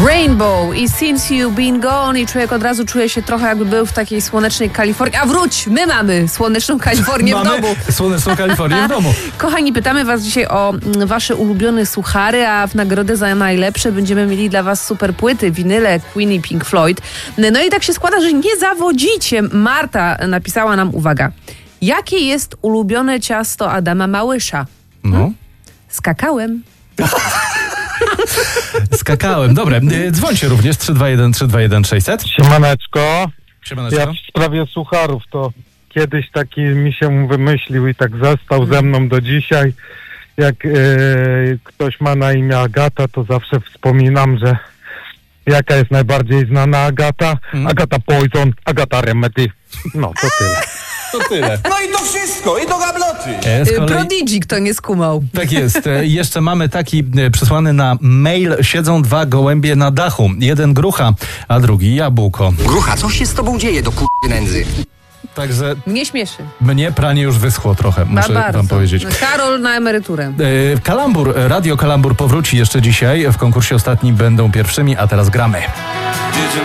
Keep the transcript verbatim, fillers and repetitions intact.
Rainbow i Since You've Been Gone i człowiek od razu czuje się trochę jakby był w takiej słonecznej Kalifornii. A wróć, my mamy słoneczną Kalifornię mamy w domu. słoneczną Kalifornię w domu. Kochani, pytamy was dzisiaj o wasze ulubione suchary, a w nagrodę za najlepsze będziemy mieli dla was super płyty, winyle Queen i Pink Floyd. No i tak się składa, że nie zawodzicie. Marta napisała nam, uwaga, jakie jest ulubione ciasto Adama Małysza? No. Z kakałem. Z kakałem. Dobra, dzwońcie również trzy dwa jeden trzy dwa jeden sześćset. Siemaneczko. Siemaneczko. Ja w sprawie sucharów to kiedyś taki mi się wymyślił i tak został ze mną do dzisiaj. Jak e, ktoś ma na imię Agata, to zawsze wspominam, że jaka jest najbardziej znana Agata? Mm. Agata Poison, Agata Remedy. No, to tyle. To tyle. No i to wszystko, i do gabloty. E, z kolei... Prodigy, kto nie skumał. Tak jest. E, jeszcze mamy taki e, przysłany na mail. Siedzą dwa gołębie na dachu. Jeden grucha, a drugi jabłko. Grucha, co się z tobą dzieje do k***y nędzy? Także Mnie śmieszy. mnie pranie już wyschło trochę, muszę Bardzo. wam powiedzieć. Karol na emeryturę. E, Kalambur, Radio Kalambur powróci jeszcze dzisiaj. W konkursie ostatnim będą pierwszymi, a teraz gramy.